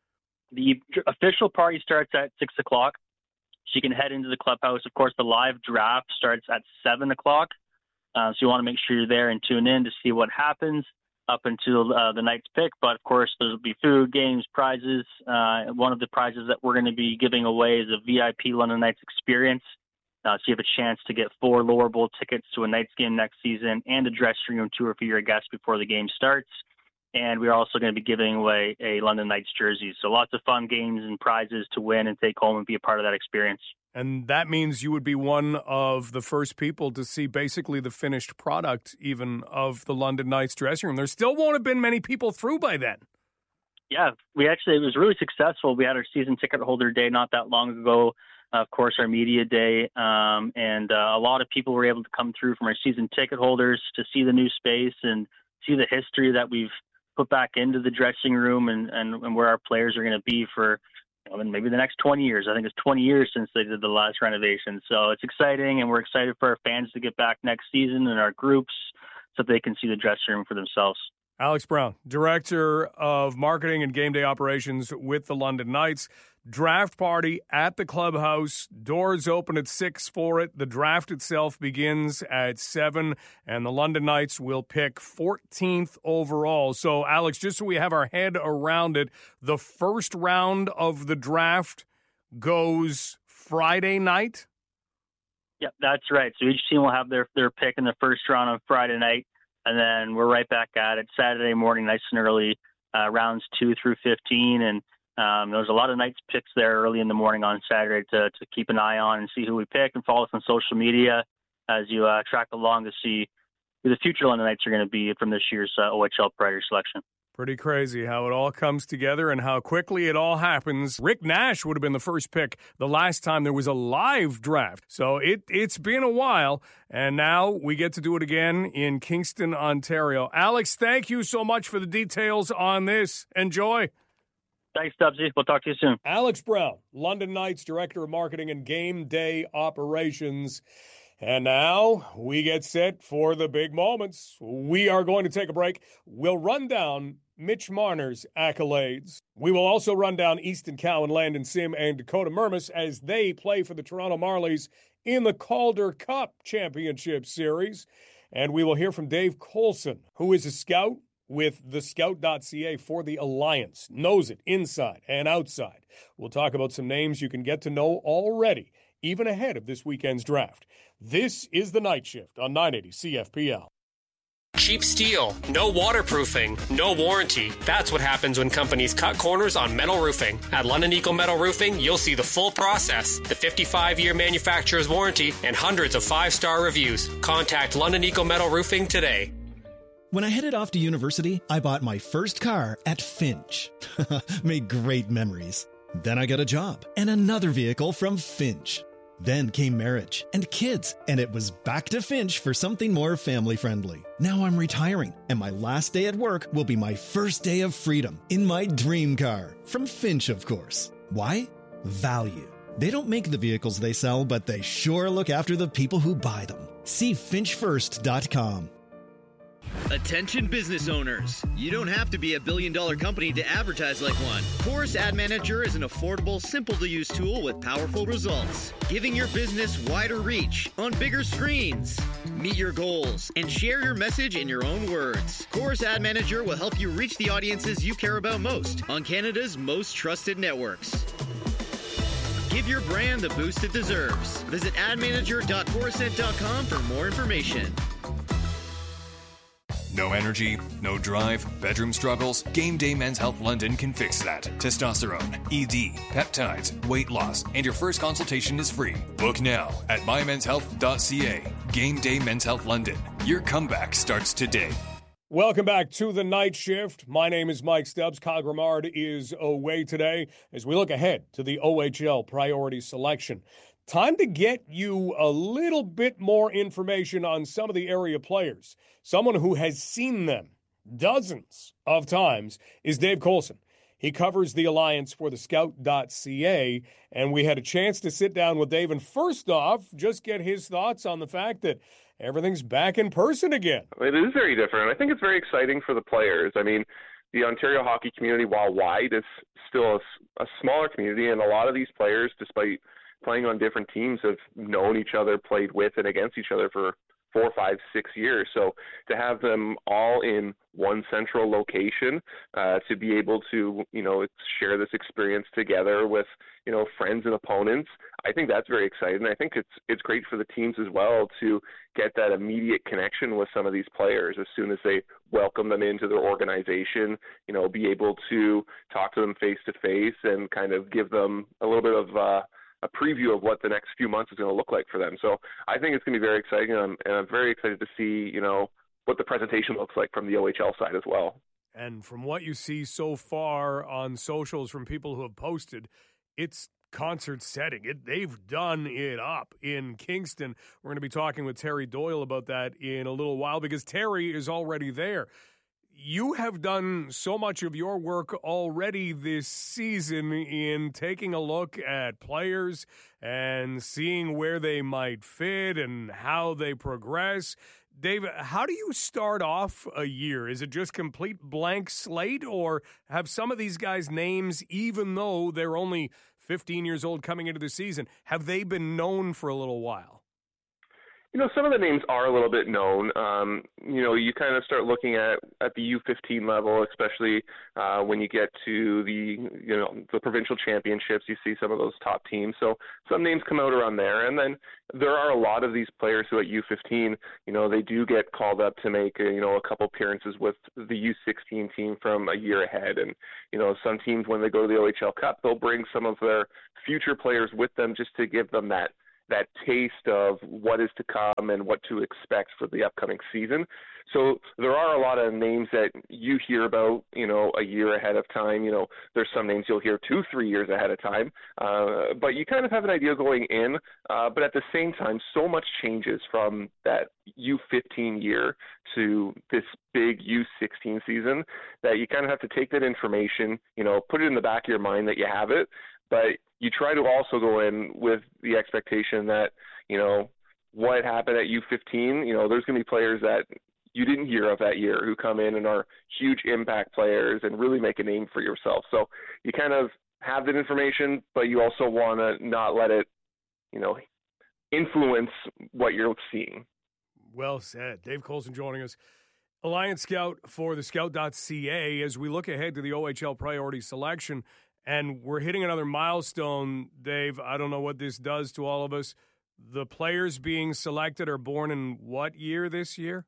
The official party starts at six o'clock. So you can head into the clubhouse. Of course, the live draft starts at seven o'clock. Uh, so you want to make sure you're there and tune in to see what happens up until uh, the Knights pick. But, of course, there'll be food, games, prizes. Uh, one of the prizes that we're going to be giving away is a V I P London Knights experience. Uh, so you have a chance to get four lower bowl tickets to a Knights game next season and a dressing room tour for your guests before the game starts. And we're also going to be giving away a London Knights jersey. So lots of fun games and prizes to win and take home and be a part of that experience. And that means you would be one of the first people to see basically the finished product even of the London Knights dressing room. There still won't have been many people through by then. Yeah, we actually, it was really successful. We had our season ticket holder day not that long ago. Uh, of course, our media day. Um, and uh, a lot of people were able to come through from our season ticket holders to see the new space and see the history that we've put back into the dressing room and, and, and where our players are going to be for you know, maybe the next twenty years. I think it's twenty years since they did the last renovation. So it's exciting, and we're excited for our fans to get back next season and our groups so they can see the dressing room for themselves. Alex Brown, Director of Marketing and Game Day Operations with the London Knights. Draft party at the clubhouse. Doors open at six for it. The draft itself begins at seven, and the London Knights will pick fourteenth overall. So, Alex, just so we have our head around it, the first round of the draft goes Friday night? Yep, that's right. So each team will have their, their pick in the first round on Friday night, and then we're right back at it Saturday morning, nice and early, uh, rounds two through fifteen, and Um, there's a lot of Knights picks there early in the morning on Saturday to, to keep an eye on and see who we pick, and follow us on social media as you uh, track along to see who the future London Knights are going to be from this year's uh, O H L Priority Selection. Pretty crazy how it all comes together and how quickly it all happens. Rick Nash would have been the first pick the last time there was a live draft. So it, it's been a while, and now we get to do it again in Kingston, Ontario. Alex, thank you so much for the details on this. Enjoy. Thanks, Stubbsy. We'll talk to you soon. Alex Brown, London Knights Director of Marketing and Game Day Operations. And now we get set for the big moments. We are going to take a break. We'll run down Mitch Marner's accolades. We will also run down Easton Cowan, Landon Sim, and Dakota Murmis as they play for the Toronto Marlies in the Calder Cup Championship Series. And we will hear from Dave Colson, who is a scout with the scout dot c a for the Alliance. Knows it inside and outside. We'll talk about some names you can get to know already, even ahead of this weekend's draft. This is The Night Shift on nine eighty C F P L. Cheap steel, no waterproofing, no warranty. That's what happens when companies cut corners on metal roofing. At London Eagle Metal Roofing, you'll see the full process, the fifty-five year manufacturer's warranty, and hundreds of five-star reviews. Contact London Eagle Metal Roofing today. When I headed off to university, I bought my first car at Finch. Made great memories. Then I got a job and another vehicle from Finch. Then came marriage and kids, and it was back to Finch for something more family-friendly. Now I'm retiring, and my last day at work will be my first day of freedom in my dream car. From Finch, of course. Why? Value. They don't make the vehicles they sell, but they sure look after the people who buy them. See finch first dot com. Attention business owners. You don't have to be a billion dollar company to advertise like one. Chorus Ad Manager is an affordable, simple to use tool with powerful results, giving your business wider reach on bigger screens. Meet your goals and share your message in your own words. Chorus Ad Manager will help you reach the audiences you care about most on Canada's most trusted networks. Give your brand the boost it deserves. Visit ad manager dot chorused dot com for more information. No energy, no drive, bedroom struggles? Game Day Men's Health London can fix that. Testosterone, E D, peptides, weight loss, and your first consultation is free. Book now at my mens health dot c a. Game Day Men's Health London. Your comeback starts today. Welcome back to the Night Shift. My name is Mike Stubbs. Kyle Grimard is away today as we look ahead to the O H L priority selection. Time to get you a little bit more information on some of the area players. Someone who has seen them dozens of times is Dave Colson. He covers the Alliance for the scout dot c a, and we had a chance to sit down with Dave and first off, just get his thoughts on the fact that everything's back in person again. It is very different. I think it's very exciting for the players. I mean, the Ontario hockey community, while wide, is still a, a smaller community, and a lot of these players, despite playing on different teams, have known each other, played with and against each other for four, five, six years. So to have them all in one central location, uh, to be able to, you know, share this experience together with, you know, friends and opponents, I think that's very exciting. I think it's it's great for the teams as well to get that immediate connection with some of these players as soon as they welcome them into their organization, you know, be able to talk to them face to face and kind of give them a little bit of uh, a preview of what the next few months is going to look like for them. So I think it's going to be very exciting, and I'm, and I'm very excited to see, you know, what the presentation looks like from the O H L side as well. And from what you see so far on socials from people who have posted, it's concert setting. It, they've done it up in Kingston. We're going to be talking with Terry Doyle about that in a little while because Terry is already there. You have done so much of your work already this season in taking a look at players and seeing where they might fit and how they progress. Dave, how do you start off a year? Is it just complete blank slate, or have some of these guys' names, even though they're only fifteen years old coming into the season, have they been known for a little while? You know, some of the names are a little bit known. Um, you know, you kind of start looking at, at the U fifteen level, especially uh, when you get to the, you know, the provincial championships. You see some of those top teams. So some names come out around there. And then there are a lot of these players who at U fifteen, you know, they do get called up to make, you know, a couple appearances with the U sixteen team from a year ahead. And, you know, some teams, when they go to the O H L Cup, they'll bring some of their future players with them just to give them that that taste of what is to come and what to expect for the upcoming season. So there are a lot of names that you hear about, you know, a year ahead of time. You know, there's some names you'll hear two, three years ahead of time. Uh, but you kind of have an idea going in. Uh, but at the same time, so much changes from that U fifteen year to this big U sixteen season that you kind of have to take that information, you know, put it in the back of your mind that you have it. But you try to also go in with the expectation that, you know, what happened at U fifteen, you know, there's going to be players that you didn't hear of that year who come in and are huge impact players and really make a name for yourself. So you kind of have that information, but you also want to not let it, you know, influence what you're seeing. Well said. Dave Colson joining us, Alliance Scout for the scout dot c a, as we look ahead to the O H L priority selection. And we're hitting another milestone, Dave. I don't know what this does to all of us. The players being selected are born in what year this year?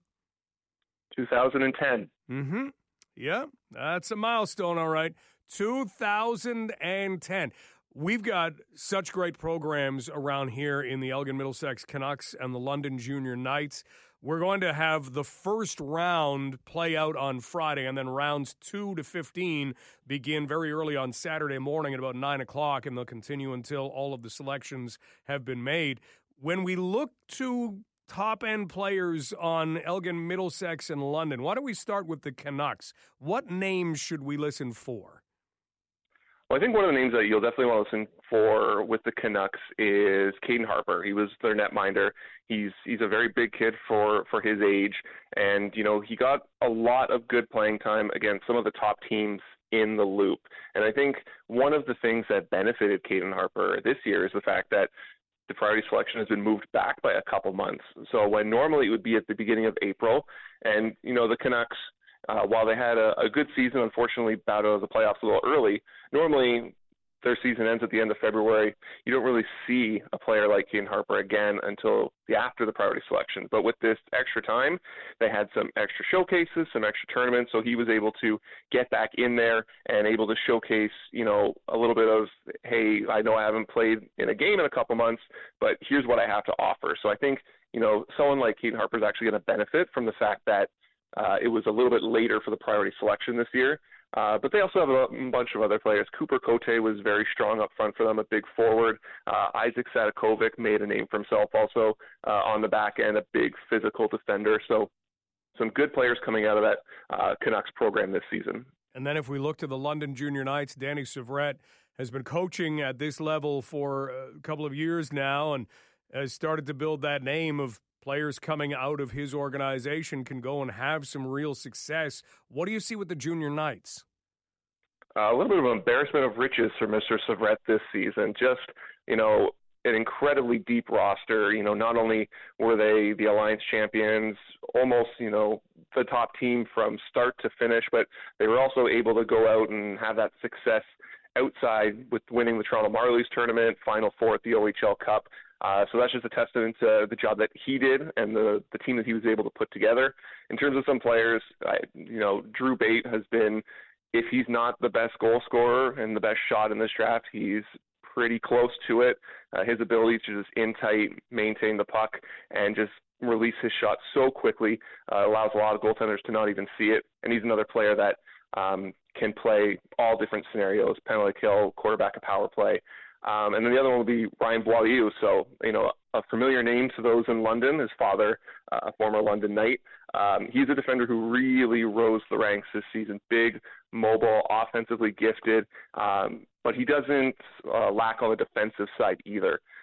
two thousand ten. Mm-hmm. Yeah, that's a milestone, all right. two thousand ten. We've got such great programs around here in the Elgin Middlesex Canucks and the London Junior Knights. We're going to have the first round play out on Friday, and then rounds two to fifteen begin very early on Saturday morning at about nine o'clock, and they'll continue until all of the selections have been made. When we look to top-end players on Elgin, Middlesex, and London, why don't we start with the Canucks? What names should we listen for? Well, I think one of the names that you'll definitely want to listen for with the Canucks is Caden Harper. He was their netminder. He's he's a very big kid for, for his age, and you know he got a lot of good playing time against some of the top teams in the loop. And I think one of the things that benefited Caden Harper this year is the fact that the priority selection has been moved back by a couple months. So when normally it would be at the beginning of April, and you know the Canucks, Uh, while they had a, a good season, unfortunately bowed out of the playoffs a little early. Normally, their season ends at the end of February. You don't really see a player like Caden Harper again until the after the priority selection. But with this extra time, they had some extra showcases, some extra tournaments, so he was able to get back in there and able to showcase, you know, a little bit of, hey, I know I haven't played in a game in a couple months, but here's what I have to offer. So I think, you know, someone like Caden Harper is actually going to benefit from the fact that Uh, it was a little bit later for the priority selection this year. Uh, but they also have a bunch of other players. Cooper Cote was very strong up front for them, a big forward. Uh, Isaac Sadakovic made a name for himself also uh, on the back end, a big physical defender. So some good players coming out of that uh, Canucks program this season. And then if we look to the London Junior Knights, Danny Syvret has been coaching at this level for a couple of years now and has started to build that name of players coming out of his organization can go and have some real success. What do you see with the Junior Knights? Uh, a little bit of an embarrassment of riches for Mister Syvret this season. Just, you know, an incredibly deep roster. You know, not only were they the Alliance champions, almost, you know, the top team from start to finish, but they were also able to go out and have that success outside with winning the Toronto Marlies tournament, Final Four at the O H L Cup. Uh, so that's just a testament to the job that he did and the, the team that he was able to put together. In terms of some players, I, you know, Drew Bate has been, if he's not the best goal scorer and the best shot in this draft, he's pretty close to it. Uh, his ability to just in tight, maintain the puck, and just release his shot so quickly uh, allows a lot of goaltenders to not even see it. And he's another player that um, can play all different scenarios, penalty kill, quarterback, a power play. Um, and then the other one will be Ryan Boileau. So, you know, a familiar name to those in London. His father, uh, a former London Knight. Um, he's a defender who really rose the ranks this season. Big, mobile, offensively gifted, um, but he doesn't uh, lack on the defensive side either.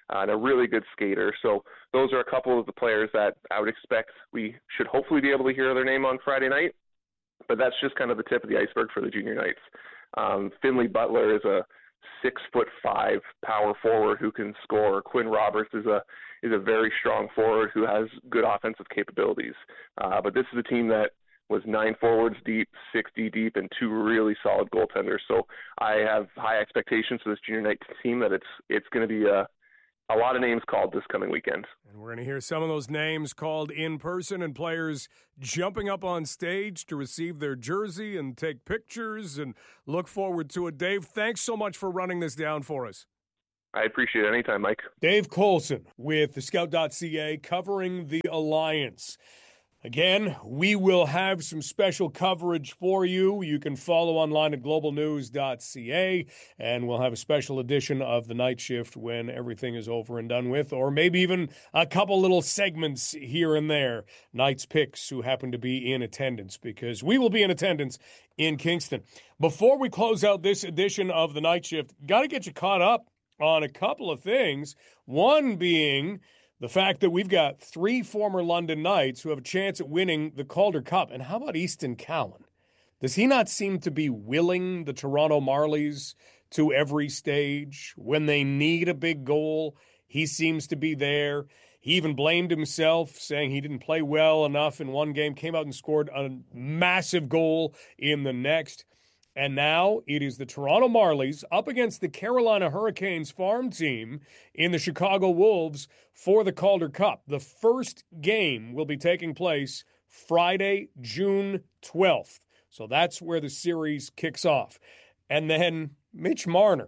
uh, and a really good skater. So those are a couple of the players that I would expect we should hopefully be able to hear their name on Friday night. But that's just kind of the tip of the iceberg for the junior Knights. Um, Finley Butler is a six foot five power forward who can score. Quinn Roberts is a is a very strong forward who has good offensive capabilities. Uh, but this is a team that was nine forwards deep, sixty deep, and two really solid goaltenders. So I have high expectations for this junior Knights team that it's it's going to be a a lot of names called this coming weekend. And we're going to hear some of those names called in person and players jumping up on stage to receive their jersey and take pictures and look forward to it. Dave, thanks so much for running this down for us. I appreciate it anytime, Mike. Dave Colson with the Scout dot C A covering the Alliance. Again, we will have some special coverage for you. You can follow online at global news dot c a, and we'll have a special edition of the Night Shift when everything is over and done with, or maybe even a couple little segments here and there. Knights picks who happen to be in attendance, because we will be in attendance in Kingston. Before we close out this edition of the Night Shift, got to get you caught up on a couple of things. One being the fact that we've got three former London Knights who have a chance at winning the Calder Cup. And how about Easton Cowan? Does he not seem to be willing the Toronto Marlies to every stage? When they need a big goal, he seems to be there. He even blamed himself, saying he didn't play well enough in one game, came out and scored a massive goal in the next. And now it is the Toronto Marlies up against the Carolina Hurricanes farm team in the Chicago Wolves for the Calder Cup. The first game will be taking place Friday, June twelfth. So that's where the series kicks off. And then Mitch Marner.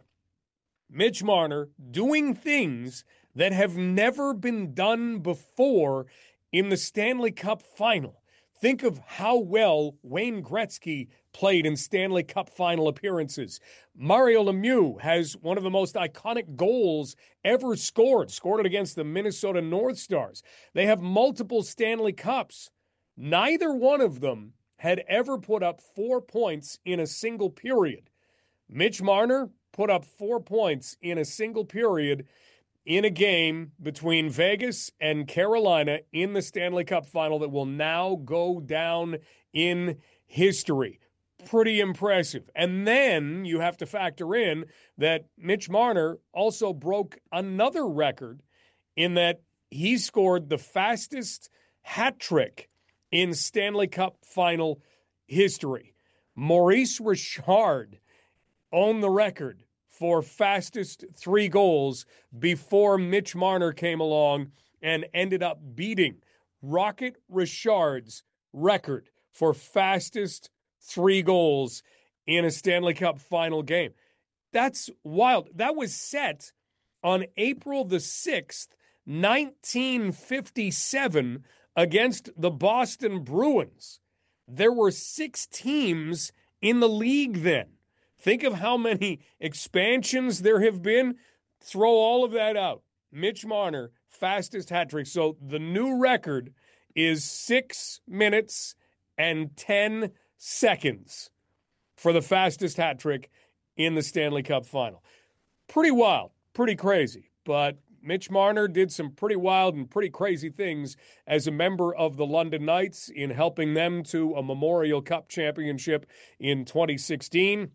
Mitch Marner doing things that have never been done before in the Stanley Cup final. Think of how well Wayne Gretzky played in Stanley Cup final appearances. Mario Lemieux has one of the most iconic goals ever scored, scored it against the Minnesota North Stars. They have multiple Stanley Cups. Neither one of them had ever put up four points in a single period. Mitch Marner put up four points in a single period in a game between Vegas and Carolina in the Stanley Cup final that will now go down in history. Pretty impressive. And then you have to factor in that Mitch Marner also broke another record in that he scored the fastest hat trick in Stanley Cup final history. Maurice Richard owned the record for fastest three goals before Mitch Marner came along and ended up beating Rocket Richard's record for fastest three goals in a Stanley Cup final game. That's wild. That was set on April the sixth, nineteen fifty-seven against the Boston Bruins. There were six teams in the league then. Think of how many expansions there have been. Throw all of that out. Mitch Marner, fastest hat trick. So the new record is six minutes and ten seconds for the fastest hat trick in the Stanley Cup final. Pretty wild, pretty crazy. But Mitch Marner did some pretty wild and pretty crazy things as a member of the London Knights in helping them to a Memorial Cup championship in twenty sixteen.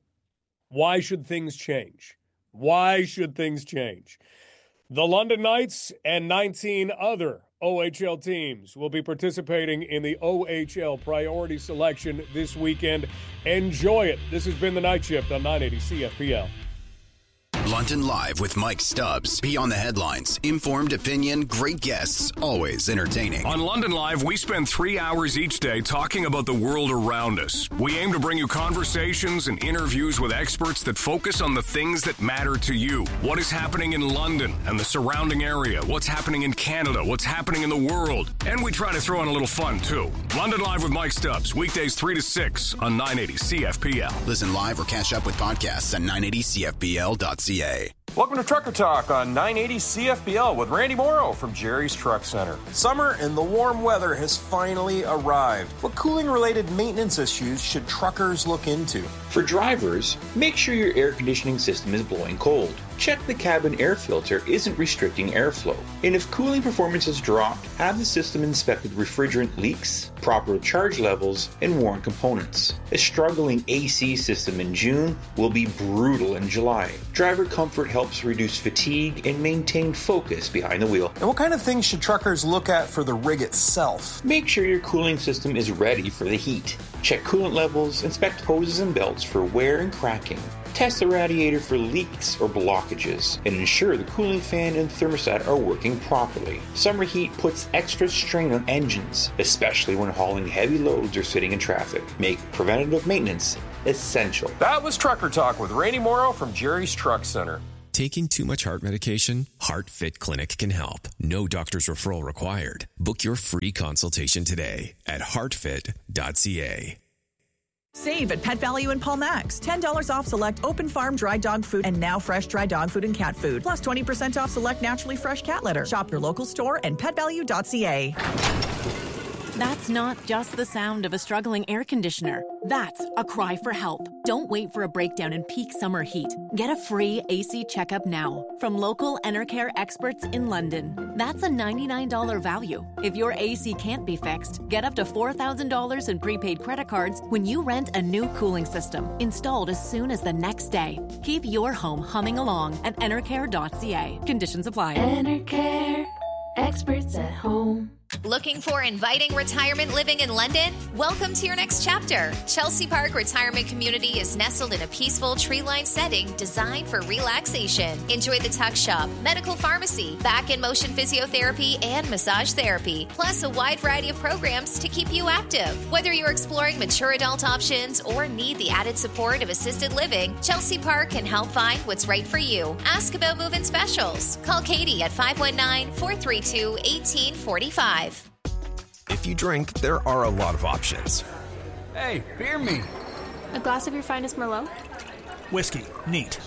Why should things change? Why should things change? The London Knights and nineteen other O H L teams will be participating in the O H L Priority Selection this weekend. Enjoy it. This has been The Night Shift on nine eighty C F P L. London Live with Mike Stubbs. Beyond the headlines, informed opinion, great guests, always entertaining. On London Live, we spend three hours each day talking about the world around us. We aim to bring you conversations and interviews with experts that focus on the things that matter to you. What is happening in London and the surrounding area? What's happening in Canada? What's happening in the world? And we try to throw in a little fun, too. London Live with Mike Stubbs, weekdays three to six on nine eighty C F P L. Listen live or catch up with podcasts at nine eighty C F P L dot C A. Welcome to Trucker Talk on nine eighty C F P L with Randy Morrow from Jerry's Truck Center. Summer and the warm weather has finally arrived. What cooling-related maintenance issues should truckers look into? For drivers, make sure your air conditioning system is blowing cold. check the cabin air filter isn't restricting airflow. And if cooling performance has dropped, have the system inspected refrigerant leaks, proper charge levels, and worn components. A struggling A C system in June will be brutal in July. Driver comfort helps reduce fatigue and maintain focus behind the wheel. And what kind of things should truckers look at for the rig itself? Make sure your cooling system is ready for the heat. Check coolant levels, inspect hoses and belts for wear and cracking. Test the radiator for leaks or blockages, and ensure the cooling fan and thermostat are working properly. Summer heat puts extra strain on engines, especially when hauling heavy loads or sitting in traffic. Make preventative maintenance essential. That was Trucker Talk with Randy Morrow from Jerry's Truck Center. Taking too much heart medication? HeartFit Clinic can help. No doctor's referral required. Book your free consultation today at heart fit dot c a. Save at Pet Value in Paul Max. ten dollars off select open farm dry dog food and now fresh dry dog food and cat food. Plus twenty percent off select naturally fresh cat litter. Shop your local store and pet value dot c a. That's not just the sound of a struggling air conditioner. That's a cry for help. Don't wait for a breakdown in peak summer heat. Get a free A C checkup now from local Enercare experts in London. That's a ninety-nine dollars value. If your A C can't be fixed, get up to four thousand dollars in prepaid credit cards when you rent a new cooling system, installed as soon as the next day. Keep your home humming along at enercare dot c a. Conditions apply. Enercare, experts at home. Looking for inviting retirement living in London? Welcome to your next chapter. Chelsea Park Retirement Community is nestled in a peaceful tree-lined setting designed for relaxation. Enjoy the tuck shop, medical pharmacy, back and motion physiotherapy, and massage therapy, plus a wide variety of programs to keep you active. Whether you're exploring mature adult options or need the added support of assisted living, Chelsea Park can help find what's right for you. Ask about move-in specials. Call Katie at five one nine, four three two, one eight four five. If you drink, there are a lot of options. Hey, beer me. A glass of your finest Merlot? Whiskey. Neat.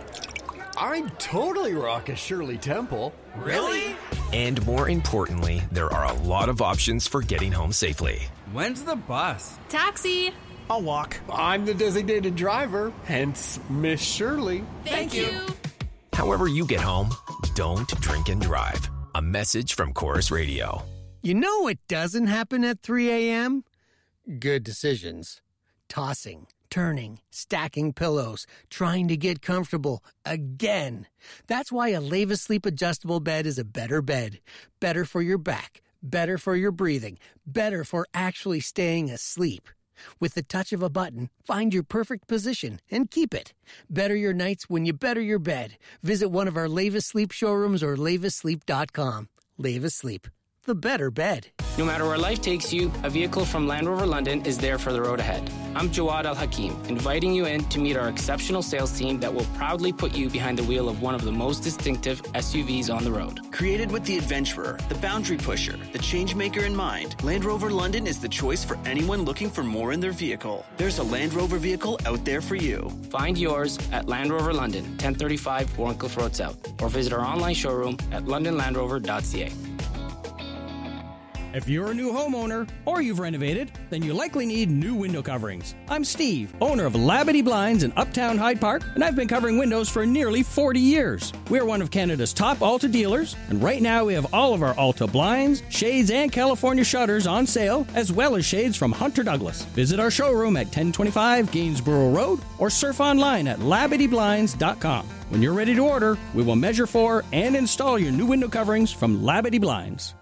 I'd totally rock a Shirley Temple. Really? And more importantly, there are a lot of options for getting home safely. When's the bus? Taxi. I'll walk. I'm the designated driver, hence Miss Shirley. Thank, Thank you. you. However you get home, don't drink and drive. A message from Chorus Radio. You know what doesn't happen at three a.m.? Good decisions. Tossing, turning, stacking pillows, trying to get comfortable again. That's why a Leva Sleep adjustable bed is a better bed. Better for your back, better for your breathing, better for actually staying asleep. With the touch of a button, find your perfect position and keep it. Better your nights when you better your bed. Visit one of our Leva Sleep showrooms or leva sleep dot com. Leva Sleep, the better bed. No matter where life takes you, a vehicle from Land Rover London is there for the road ahead. I'm Jawad Al-Hakim, inviting you in to meet our exceptional sales team that will proudly put you behind the wheel of one of the most distinctive S U Vs on the road. Created with the adventurer, the boundary pusher, the change maker in mind, Land Rover London is the choice for anyone looking for more in their vehicle. There's a Land Rover vehicle out there for you. Find yours at Land Rover London, ten thirty-five Warncliffe Road South, or visit our online showroom at london land rover dot c a. If you're a new homeowner or you've renovated, then you likely need new window coverings. I'm Steve, owner of Labadee Blinds in Uptown Hyde Park, and I've been covering windows for nearly forty years. We're one of Canada's top Alta dealers, and right now we have all of our Alta blinds, shades, and California shutters on sale, as well as shades from Hunter Douglas. Visit our showroom at ten twenty-five Gainsborough Road or surf online at labadee blinds dot com. When you're ready to order, we will measure for and install your new window coverings from Labadee Blinds.